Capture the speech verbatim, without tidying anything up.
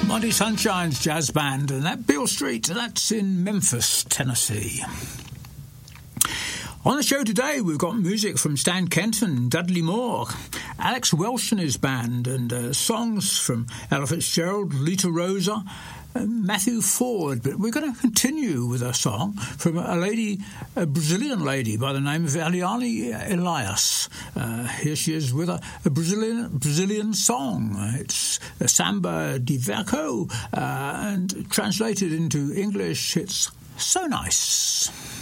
Monty Sunshine's jazz band, and that Beale Street, that's in Memphis, Tennessee. On the show today, we've got music from Stan Kenton, Dudley Moore, Alex Welsh and his band, and uh, songs from Ella Fitzgerald, Lita Rosa, uh, Matthew Ford. But we're going to continue with a song from a lady, a Brazilian lady by the name of Eliane Elias. Uh, here she is with a, a Brazilian Brazilian song. It's a Samba de Verco, uh, and translated into English, it's So Nice.